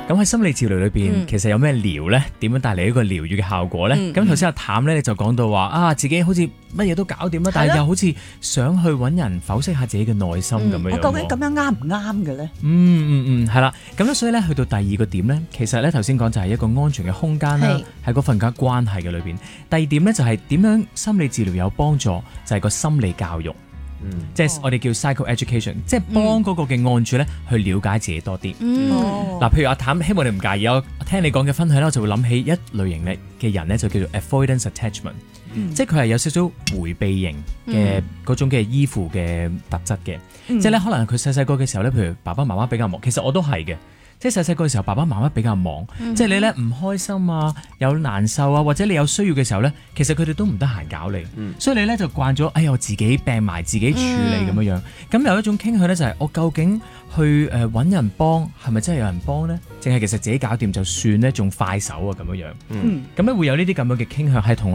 咁喺心理治療裏邊，其實有咩療咧？點樣帶嚟一個療愈嘅效果咧？咁頭先阿譚咧，你就講到話啊，自己好似乜嘢都搞掂啦，但係又好似想去揾人剖析下自己嘅內心咁樣。 我究竟咁樣啱唔啱嘅咧？ 係啦。咁咧，所以咧去到第二個點咧，其實咧頭先講就係一個安全嘅空間啦，喺嗰份關係嘅裏邊。第二點咧就係點樣心理治療有幫助，就係個心理教育。即係我哋叫 psycho education， 即係幫嗰個嘅案主咧去了解自己多啲。嗱，譬如阿譚，希望你唔介意，我聽你講嘅分享咧，我就會諗起一類型嘅人咧，就叫做 avoidance attachment，即係佢係有少少迴避型嘅嗰種嘅依附嘅特質嘅。即係咧，可能佢細細個嘅時候咧，譬如爸爸媽媽比較忙，其實我都係嘅。即係細細個嘅時候，爸爸媽媽比較忙，即係你咧唔開心啊，有難受啊，或者你有需要嘅時候咧，其實佢哋都唔得閒搞你，所以你咧就慣咗，哎呀我自己病埋自己處理咁樣樣。咁有一種傾向咧就係我究竟去揾人幫，係咪真係有人幫咧？淨係其實自己搞掂就算咧，仲快手啊咁樣樣。咁咧會有呢啲咁樣嘅傾向係同